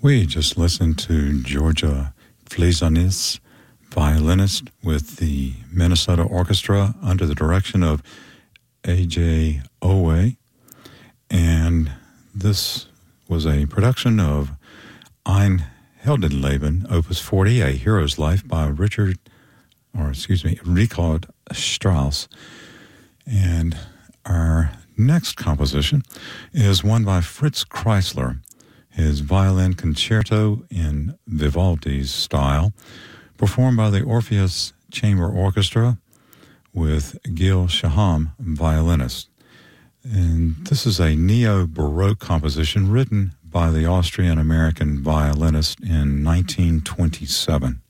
We just listened to Georgia Fleisanis, violinist with the Minnesota Orchestra under the direction of A.J. Owe, and this was a production of Ein Heldenleben, Opus 40, A Hero's Life by Richard Strauss. And our next composition is one by Fritz Kreisler, his violin concerto in Vivaldi's style, performed by the Orpheus Chamber Orchestra with Gil Shaham, violinist. And this is a neo-Baroque composition written by the Austrian-American violinist in 1927.